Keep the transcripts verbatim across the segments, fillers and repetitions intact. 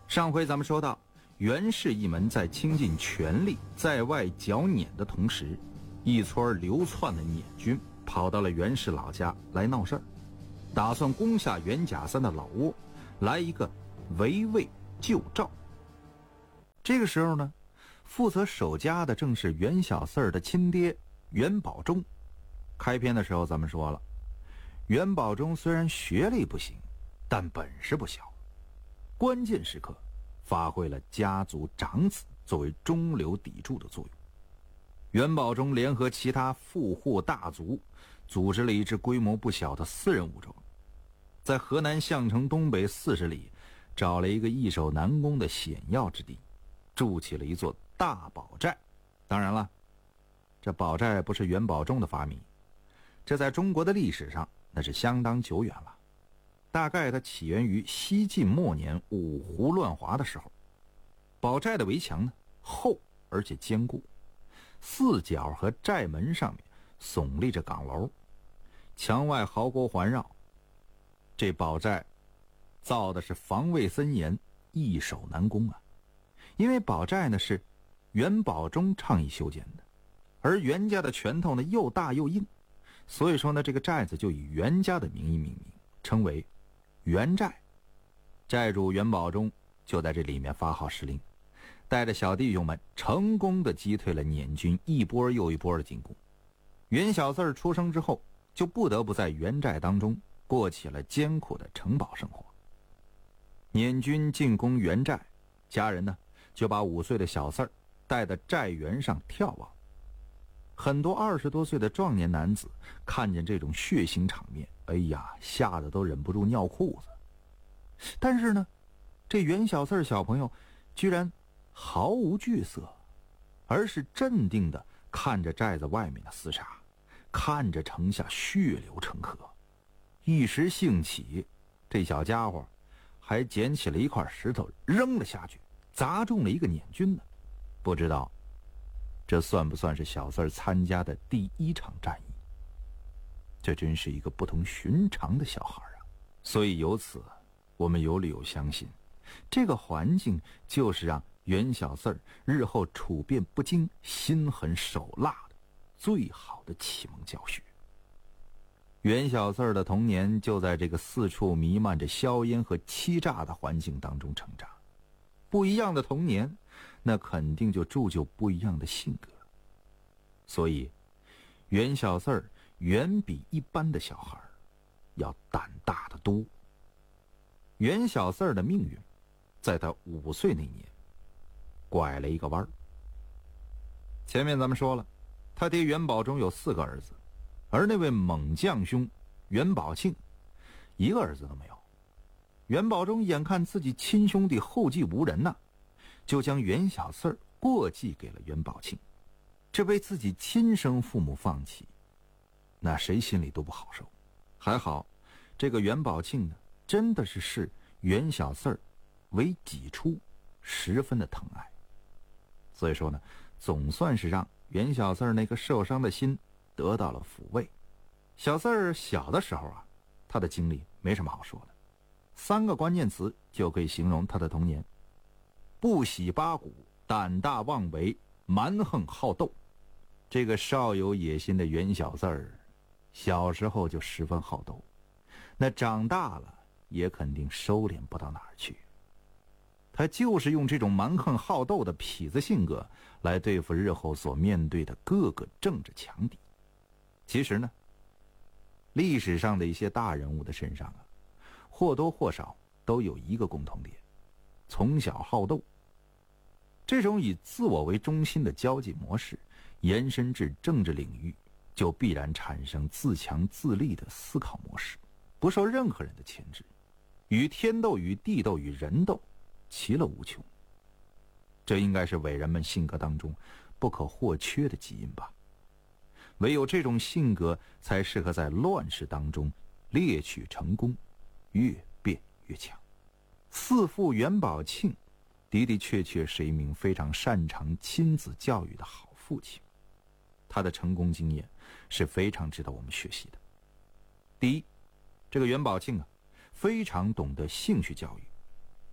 上回咱们说到，袁氏一门在倾尽全力在外剿捻的同时，一撮流窜的捻军跑到了袁氏老家来闹事儿，打算攻下袁甲三的老窝，来一个围魏救赵。这个时候呢，负责守家的正是袁小四儿的亲爹袁保中。开篇的时候咱们说了，袁保中虽然学历不行，但本事不小，关键时刻发挥了家族长子作为中流砥柱的作用。袁保中联合其他富户大族，组织了一支规模不小的私人武装，在河南项城东北四十里找了一个易守难攻的险要之地，筑起了一座大堡寨。当然了，这堡寨不是袁保中的发明，这在中国的历史上那是相当久远了。大概它起源于西晋末年五胡乱华的时候。堡寨的围墙呢厚而且坚固，四角和寨门上面耸立着岗楼，墙外壕沟环绕。这堡寨造的是防卫森严，易守难攻啊。因为堡寨呢是袁保中倡议修建的，而袁家的拳头呢又大又硬，所以说呢这个寨子就以袁家的名义命名，称为袁寨。寨主袁保中就在这里面发号施令，带着小弟兄们成功的击退了捻军一波又一波的进攻。袁小四儿出生之后，就不得不在袁寨当中过起了艰苦的城堡生活。捻军进攻袁寨，家人呢就把五岁的小四儿带到寨垣上眺望。很多二十多岁的壮年男子看见这种血腥场面，哎呀，吓得都忍不住尿裤子。但是呢，这袁小四儿小朋友居然毫无惧色，而是镇定地看着寨子外面的厮杀，看着城下血流成河。一时兴起，这小家伙还捡起了一块石头扔了下去，砸中了一个捻军呢。不知道这算不算是小四儿参加的第一场战役？这真是一个不同寻常的小孩啊！所以由此我们有理由相信，这个环境就是让袁小四儿日后处变不惊、心狠手辣的最好的启蒙教学。袁小四儿的童年就在这个四处弥漫着硝烟和欺诈的环境当中成长。不一样的童年，那肯定就铸就不一样的性格。所以袁小四儿远比一般的小孩要胆大得多。袁小四儿的命运在他五岁那年拐了一个弯儿。前面咱们说了，他爹袁保中有四个儿子，而那位猛将兄袁保庆一个儿子都没有。袁保中眼看自己亲兄弟后继无人呐、啊，就将袁小四儿过继给了袁保庆。这被自己亲生父母放弃，那谁心里都不好受。还好这个袁保庆呢，真的是视袁小四儿为己出，十分的疼爱。所以说呢，总算是让袁小四儿那个受伤的心得到了抚慰。小四儿小的时候啊，他的经历没什么好说的，三个关键词就可以形容他的童年：不喜八股，胆大妄为，蛮横好斗。这个少有野心的袁小四儿小时候就十分好斗，那长大了也肯定收敛不到哪儿去。他就是用这种蛮横好斗的痞子性格来对付日后所面对的各个政治强敌。其实呢，历史上的一些大人物的身上啊，或多或少都有一个共同点：从小好斗。这种以自我为中心的交际模式延伸至政治领域，就必然产生自强自立的思考模式，不受任何人的牵制，与天斗与地斗与人斗其乐无穷。这应该是伟人们性格当中不可或缺的基因吧。唯有这种性格才适合在乱世当中猎取成功，越变越强。四父袁保庆的的确确是一名非常擅长亲子教育的好父亲，他的成功经验是非常值得我们学习的。第一，这个袁保庆啊，非常懂得兴趣教育。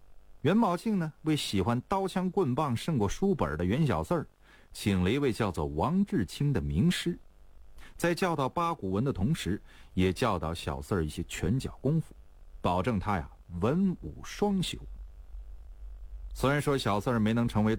元宝庆呢，为喜欢刀枪棍棒胜过书本的袁小四儿，请了一位叫做王志清的名师，在教导八股文的同时，也教导小四儿一些拳脚功夫，保证他呀文武双修。虽然说小四儿没能成为